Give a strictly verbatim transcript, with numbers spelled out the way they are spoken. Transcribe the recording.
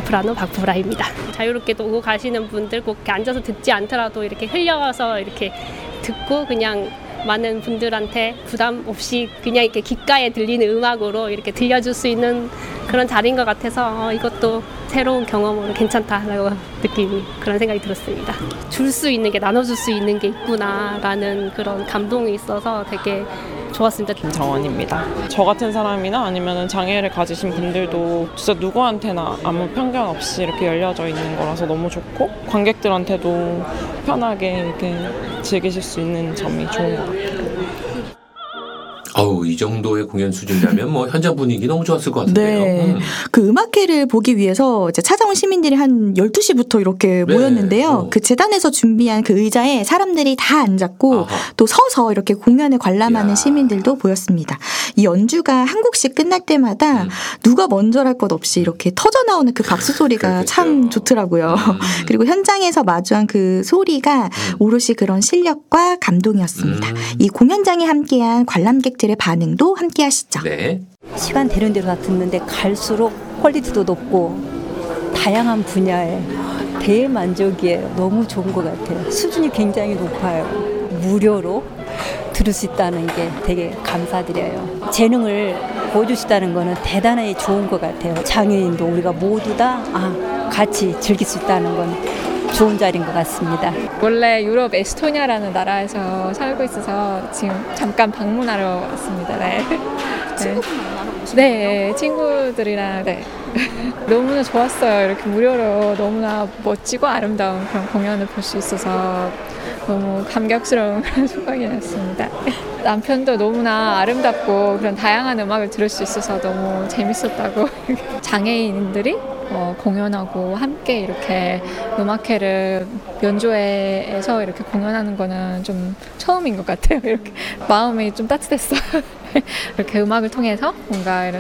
소프라노 박보라입니다. 자유롭게 오고 가시는 분들 꼭 이렇게 앉아서 듣지 않더라도 이렇게 흘려서 이렇게 듣고 그냥 많은 분들한테 부담 없이 그냥 이렇게 귓가에 들리는 음악으로 이렇게 들려줄 수 있는 그런 자리인 것 같아서 어, 이것도 새로운 경험으로 괜찮다라고 느끼는 그런 생각이 들었습니다. 줄 수 있는 게 나눠줄 수 있는 게 있구나라는 그런 감동이 있어서 되게 좋았습니다. 김정원입니다. 저 같은 사람이나 아니면 장애를 가지신 분들도 진짜 누구한테나 아무 편견 없이 이렇게 열려져 있는 거라서 너무 좋고 관객들한테도 편하게 이렇게 즐기실 수 있는 점이 좋은 것 같아요. 아우, 이 정도의 공연 수준이라면 뭐 현장 분위기 너무 좋았을 것 같은데요. 네. 음. 그 음악회를 보기 위해서 이제 찾아온 시민들이 한 열두 시부터 이렇게 네. 모였는데요. 어. 그 재단에서 준비한 그 의자에 사람들이 다 앉았고 아하. 또 서서 이렇게 공연을 관람하는 야. 시민들도 보였습니다. 이 연주가 한 곡씩 끝날 때마다 음. 누가 먼저랄 것 없이 이렇게 터져 나오는 그 박수 소리가 그렇겠죠. 참 좋더라고요. 음. 그리고 현장에서 마주한 그 소리가 음. 오롯이 그런 실력과 감동이었습니다. 음. 이 공연장에 함께한 관람객들의 반응도 함께 하시죠. 네. 시간 되는 대로 다 듣는데 갈수록 퀄리티도 높고 다양한 분야에 대만족이에요. 너무 좋은 것 같아요. 수준이 굉장히 높아요. 무료로 들을 수 있다는 게 되게 감사드려요. 재능을 보여주시다는 거는 대단히 좋은 것 같아요. 장애인도 우리가 모두 다 아, 같이 즐길 수 있다는 건 좋은 자리인 것 같습니다. 원래 유럽 에스토니아라는 나라에서 살고 있어서 지금 잠깐 방문하러 왔습니다. 네. 친구분 만나러 오신 네, 친구들이랑 네. 너무나 좋았어요. 이렇게 무료로 너무나 멋지고 아름다운 그런 공연을 볼 수 있어서 너무 감격스러운 그런 순간이었습니다. 남편도 너무나 아름답고 그런 다양한 음악을 들을 수 있어서 너무 재밌었다고. 장애인들이 어, 공연하고 함께 이렇게 음악회를 연주회에서 이렇게 공연하는 거는 좀 처음인 것 같아요. 이렇게 마음이 좀 따뜻했어요. 이렇게 음악을 통해서 뭔가 이런